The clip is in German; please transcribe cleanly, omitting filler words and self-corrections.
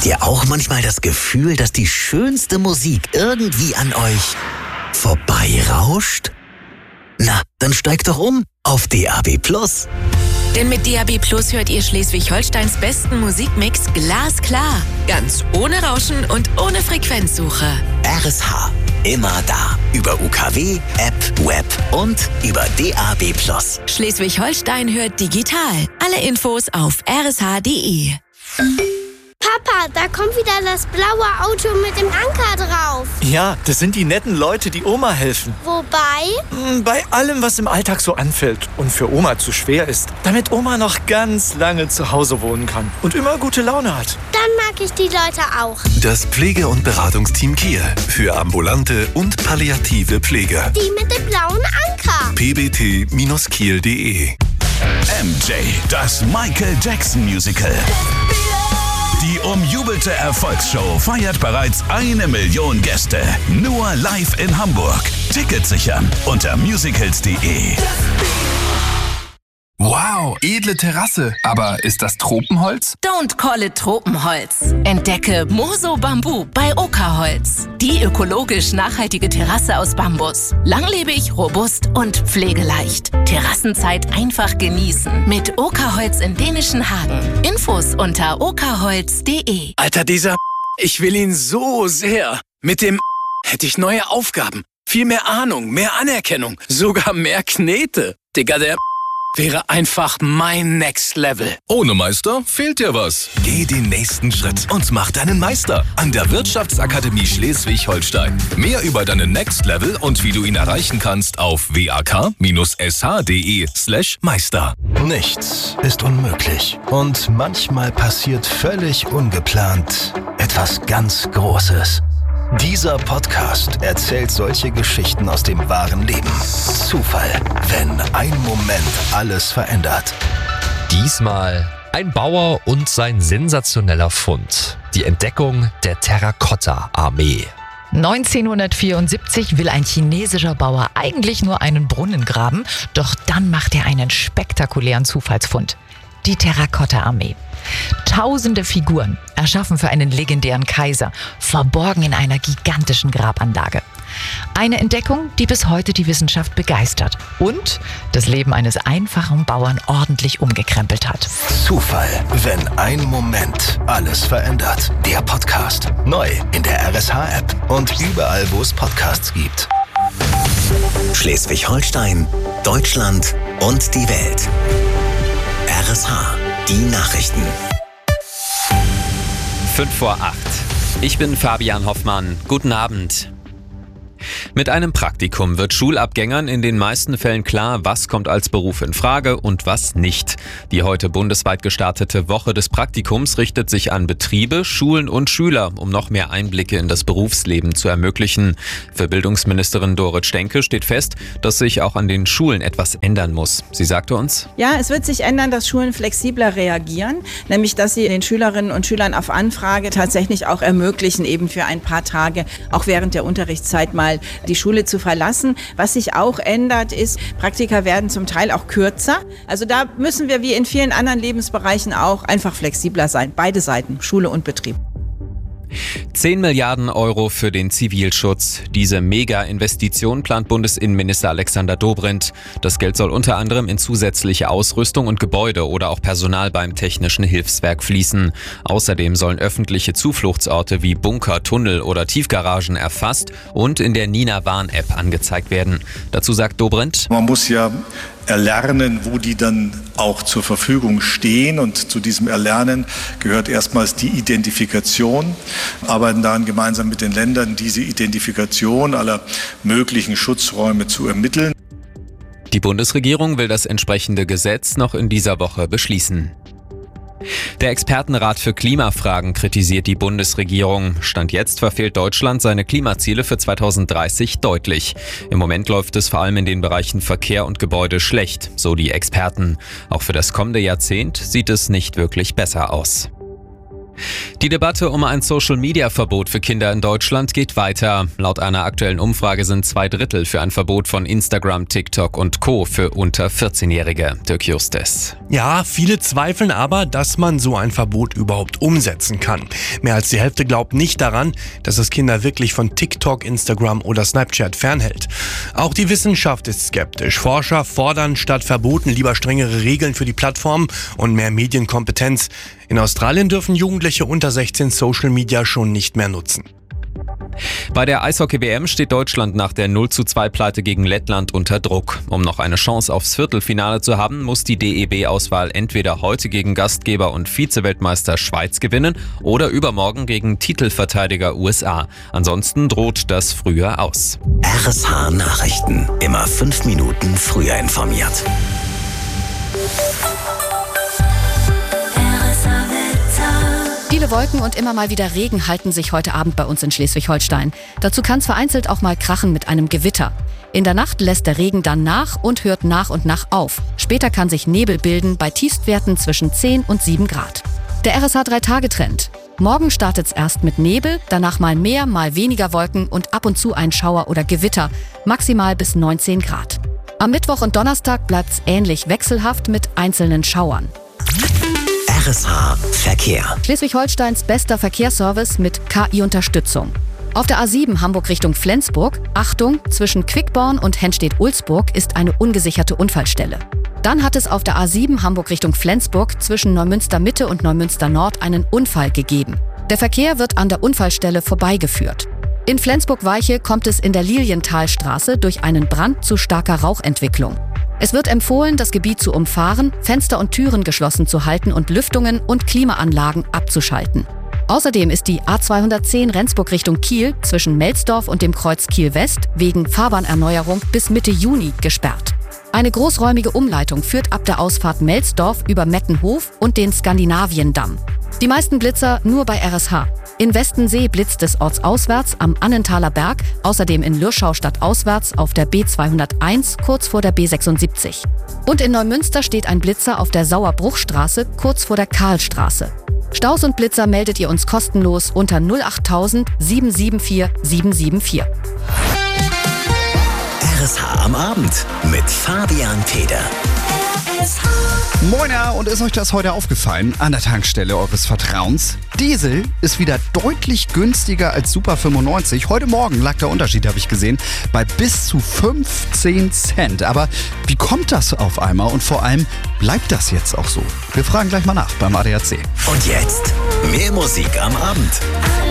Habt ihr auch manchmal das Gefühl, dass die schönste Musik irgendwie an euch vorbeirauscht? Na, dann steigt doch um auf DAB+. Denn mit DAB+ hört ihr Schleswig-Holsteins besten Musikmix glasklar. Ganz ohne Rauschen und ohne Frequenzsuche. RSH. Immer da. Über UKW, App, Web und über DAB+. Schleswig-Holstein hört digital. Alle Infos auf rsh.de. Papa, da kommt wieder das blaue Auto mit dem Anker drauf. Ja, das sind die netten Leute, die Oma helfen. Wobei? Bei allem, was im Alltag so anfällt und für Oma zu schwer ist. Damit Oma noch ganz lange zu Hause wohnen kann und immer gute Laune hat. Dann mag ich die Leute auch. Das Pflege- und Beratungsteam Kiel für ambulante und palliative Pflege. Die mit dem blauen Anker. pbt-kiel.de. MJ, das Michael Jackson Musical. Die umjubelte Erfolgsshow feiert bereits 1 Million Gäste. Nur live in Hamburg. Tickets sichern unter musicals.de. Wow, edle Terrasse. Aber ist das Tropenholz? Don't call it Tropenholz. Entdecke Moso Bambu bei Okerholz. Die ökologisch nachhaltige Terrasse aus Bambus. Langlebig, robust und pflegeleicht. Terrassenzeit einfach genießen. Mit Okerholz in dänischen Hagen. Infos unter okerholz.de. Alter, ich will ihn so sehr. Mit dem hätte ich neue Aufgaben. Viel mehr Ahnung, mehr Anerkennung, sogar mehr Knete. Digga, der wäre einfach mein Next Level. Ohne Meister fehlt dir was. Geh den nächsten Schritt und mach deinen Meister an der Wirtschaftsakademie Schleswig-Holstein. Mehr über deinen Next Level und wie du ihn erreichen kannst auf wak-sh.de/Meister. Nichts ist unmöglich. Und manchmal passiert völlig ungeplant etwas ganz Großes. Dieser Podcast erzählt solche Geschichten aus dem wahren Leben. Zufall, wenn ein Moment alles verändert. Diesmal ein Bauer und sein sensationeller Fund. Die Entdeckung der Terrakotta-Armee. 1974 will ein chinesischer Bauer eigentlich nur einen Brunnen graben, doch dann macht er einen spektakulären Zufallsfund. Die Terrakotta-Armee. Tausende Figuren, erschaffen für einen legendären Kaiser, verborgen in einer gigantischen Grabanlage. Eine Entdeckung, die bis heute die Wissenschaft begeistert und das Leben eines einfachen Bauern ordentlich umgekrempelt hat. Zufall, wenn ein Moment alles verändert. Der Podcast. Neu in der RSH-App und überall, wo es Podcasts gibt. Schleswig-Holstein, Deutschland und die Welt. RSH. Die Nachrichten. 7:55. Ich bin Fabian Hoffmann. Guten Abend. Mit einem Praktikum wird Schulabgängern in den meisten Fällen klar, was kommt als Beruf in Frage und was nicht. Die heute bundesweit gestartete Woche des Praktikums richtet sich an Betriebe, Schulen und Schüler, um noch mehr Einblicke in das Berufsleben zu ermöglichen. Für Bildungsministerin Dorit Stenke steht fest, dass sich auch an den Schulen etwas ändern muss. Sie sagte uns: Ja, es wird sich ändern, dass Schulen flexibler reagieren, nämlich dass sie den Schülerinnen und Schülern auf Anfrage tatsächlich auch ermöglichen, eben für ein paar Tage, auch während der Unterrichtszeit mal die Schule zu verlassen. Was sich auch ändert, ist, Praktika werden zum Teil auch kürzer. Also da müssen wir wie in vielen anderen Lebensbereichen auch einfach flexibler sein. Beide Seiten, Schule und Betrieb. 10 Milliarden Euro für den Zivilschutz. Diese Mega-Investition plant Bundesinnenminister Alexander Dobrindt. Das Geld soll unter anderem in zusätzliche Ausrüstung und Gebäude oder auch Personal beim Technischen Hilfswerk fließen. Außerdem sollen öffentliche Zufluchtsorte wie Bunker, Tunnel oder Tiefgaragen erfasst und in der Nina-Warn-App angezeigt werden. Dazu sagt Dobrindt: Man muss ja erlernen, wo die dann auch zur Verfügung stehen. Und zu diesem Erlernen gehört erstmals die Identifikation. Arbeiten daran gemeinsam mit den Ländern, diese Identifikation aller möglichen Schutzräume zu ermitteln. Die Bundesregierung will das entsprechende Gesetz noch in dieser Woche beschließen. Der Expertenrat für Klimafragen kritisiert die Bundesregierung. Stand jetzt verfehlt Deutschland seine Klimaziele für 2030 deutlich. Im Moment läuft es vor allem in den Bereichen Verkehr und Gebäude schlecht, so die Experten. Auch für das kommende Jahrzehnt sieht es nicht wirklich besser aus. Die Debatte um ein Social-Media-Verbot für Kinder in Deutschland geht weiter. Laut einer aktuellen Umfrage sind 2/3 für ein Verbot von Instagram, TikTok und Co. für unter 14-Jährige. Dirk Justes. Ja, viele zweifeln aber, dass man so ein Verbot überhaupt umsetzen kann. Mehr als die Hälfte glaubt nicht daran, dass es Kinder wirklich von TikTok, Instagram oder Snapchat fernhält. Auch die Wissenschaft ist skeptisch. Forscher fordern statt Verboten lieber strengere Regeln für die Plattformen und mehr Medienkompetenz. In Australien dürfen Jugendliche unter 16 Social Media schon nicht mehr nutzen. Bei der Eishockey-WM steht Deutschland nach der 0:2-Pleite gegen Lettland unter Druck. Um noch eine Chance aufs Viertelfinale zu haben, muss die DEB-Auswahl entweder heute gegen Gastgeber und Vize-Weltmeister Schweiz gewinnen oder übermorgen gegen Titelverteidiger USA. Ansonsten droht das früher aus. RSH Nachrichten. Immer 5 Minuten früher informiert. Viele Wolken und immer mal wieder Regen halten sich heute Abend bei uns in Schleswig-Holstein. Dazu kann es vereinzelt auch mal krachen mit einem Gewitter. In der Nacht lässt der Regen dann nach und hört nach und nach auf. Später kann sich Nebel bilden bei Tiefstwerten zwischen 10 und 7 Grad. Der RSH 3-Tage-Trend. Morgen startet es erst mit Nebel, danach mal mehr, mal weniger Wolken und ab und zu ein Schauer oder Gewitter, maximal bis 19 Grad. Am Mittwoch und Donnerstag bleibt es ähnlich wechselhaft mit einzelnen Schauern. RSH Verkehr. Schleswig-Holsteins bester Verkehrsservice mit KI-Unterstützung. Auf der A7 Hamburg Richtung Flensburg, Achtung, zwischen Quickborn und Hennstedt-Ulzburg ist eine ungesicherte Unfallstelle. Dann hat es auf der A7 Hamburg Richtung Flensburg zwischen Neumünster Mitte und Neumünster Nord einen Unfall gegeben. Der Verkehr wird an der Unfallstelle vorbeigeführt. In Flensburg-Weiche kommt es in der Lilienthalstraße durch einen Brand zu starker Rauchentwicklung. Es wird empfohlen, das Gebiet zu umfahren, Fenster und Türen geschlossen zu halten und Lüftungen und Klimaanlagen abzuschalten. Außerdem ist die A210 Rendsburg Richtung Kiel zwischen Melsdorf und dem Kreuz Kiel West wegen Fahrbahnerneuerung bis Mitte Juni gesperrt. Eine großräumige Umleitung führt ab der Ausfahrt Melsdorf über Mettenhof und den Skandinaviendamm. Die meisten Blitzer nur bei RSH. In Westensee blitzt es ortsauswärts am Annenthaler Berg, außerdem in Lürschau stadtauswärts auf der B201 kurz vor der B76. Und in Neumünster steht ein Blitzer auf der Sauerbruchstraße kurz vor der Karlstraße. Staus und Blitzer meldet ihr uns kostenlos unter 08000 774 774. RSH am Abend mit Fabian Feder. Moiner, und ist euch das heute aufgefallen an der Tankstelle eures Vertrauens? Diesel ist wieder deutlich günstiger als Super 95. Heute Morgen lag der Unterschied, habe ich gesehen, bei bis zu 15 Cent. Aber wie kommt das auf einmal und vor allem bleibt das jetzt auch so? Wir fragen gleich mal nach beim ADAC. Und jetzt mehr Musik am Abend.